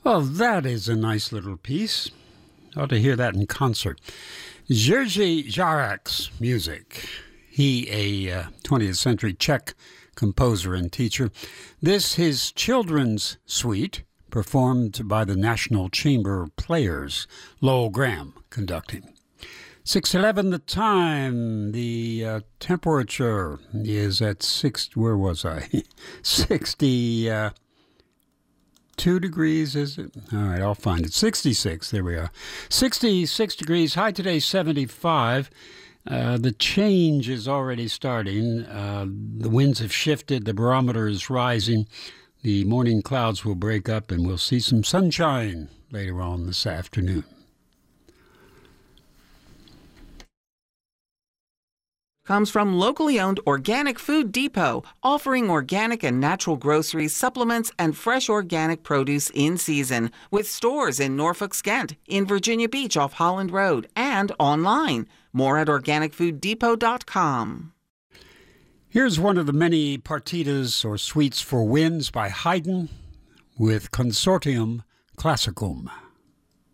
Well, that is a nice little piece. Ought to hear that in concert. Jerzy Jarek's music. He, a 20th century Czech composer and teacher. This, his children's suite, performed by the National Chamber Players. Lowell Graham conducting. 6:11 the time. The temperature is at 62 degrees, is it? All right, I'll find it. 66, there we are. 66 degrees, high today 75. The change is already starting. The winds have shifted, the barometer is rising. The morning clouds will break up and we'll see some sunshine later on this afternoon. Comes from locally owned Organic Food Depot, offering organic and natural groceries, supplements, and fresh organic produce in season, with stores in Norfolk, Skent, in Virginia Beach off Holland Road, and online. More at organicfooddepot.com. Here's one of the many partitas or suites for winds by Haydn with Consortium Classicum.